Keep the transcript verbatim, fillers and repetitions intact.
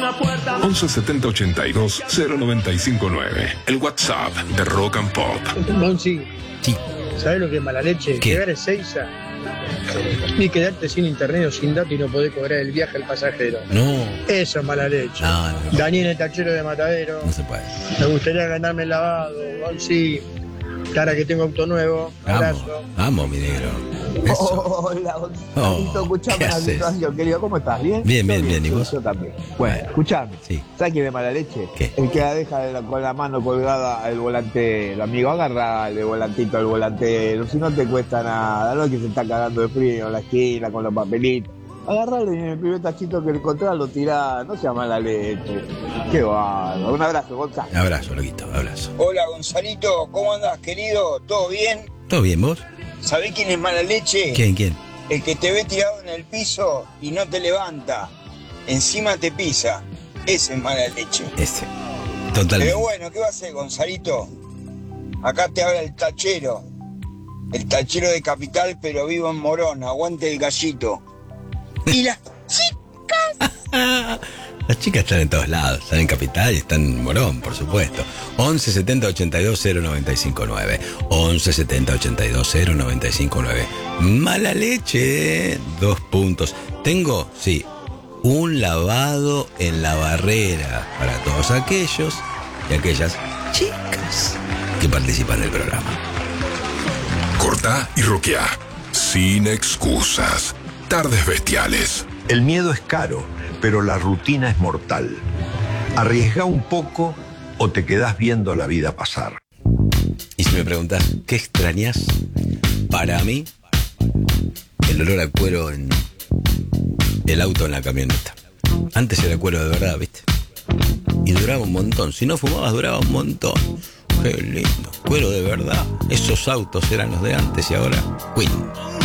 once setenta ochenta y dos cero noventa y cinco nueve. El WhatsApp de Rock and Pop. Monsi, Sí. ¿sabes lo que es mala leche? ¿Qué? Llegar a Ezeiza y quedarte sin internet o sin datos y no poder cobrar el viaje al pasajero. No. Eso es mala leche. No, no, no. Daniel, el tachero de Matadero. No se puede. Me gustaría ganarme el lavado. Monsi, cara que tengo auto nuevo. Vamos, Abrazo. vamos, mi negro. Eso. Hola, Oh, Gonzalito, escuchame ¿qué la haces? situación, querido. ¿Cómo estás? ¿Bien? Bien, Yo bien, bien, ¿y vos? Yo también. Bueno, escuchame. Sí. ¿Sabes quién es mala leche? ¿Qué? El que la deja de la- con la mano colgada el volantero. Amigo, agarra el volantito al volantero. Si no te cuesta nada. No es que se está cagando de frío en la esquina con los papelitos. Agarralo y en el primer tachito que encontrás lo tirás. No sea mala leche. Qué bárbaro. Un abrazo, Gonzalo. Abrazo, loquito, abrazo. Hola Gonzalito, ¿cómo andas, querido? ¿Todo bien? ¿Todo bien, vos? ¿Sabés quién es mala leche? ¿Quién, quién? El que te ve tirado en el piso y no te levanta. Encima te pisa. Ese es mala leche. Ese. Totalmente. Pero bueno, ¿qué va a hacer, Gonzalito? Acá te habla el tachero. El tachero de Capital, pero vivo en Morón. Aguante el gallito. Y las chicas. Las chicas están en todos lados, están en Capital y están en Morón, por supuesto. once setenta ochenta y dos cero noventa y cinco nueve. once setenta ochenta y dos cero noventa y cinco nueve. Mala leche, dos puntos. Tengo, sí, un lavado en la barrera para todos aquellos y aquellas chicas que participan del programa. Cortá y roqueá. Sin excusas. Tardes bestiales. El miedo es caro, pero la rutina es mortal. Arriesgá un poco o te quedás viendo la vida pasar. Y si me preguntás, ¿qué extrañas? Para mí, el olor a cuero en el auto, en la camioneta. Antes era cuero de verdad, ¿viste? Y duraba un montón. Si no fumabas, duraba un montón. Qué lindo. Cuero de verdad. Esos autos eran los de antes y ahora Queen.